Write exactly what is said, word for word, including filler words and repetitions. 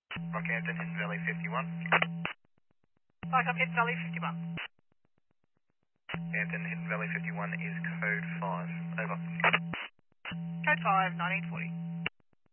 Rockhampton, Hidden Valley fifty-one. Welcome, Hidden Valley fifty-one. Hampton, Hidden Valley fifty-one is code five. Over. Code five, nineteen forty.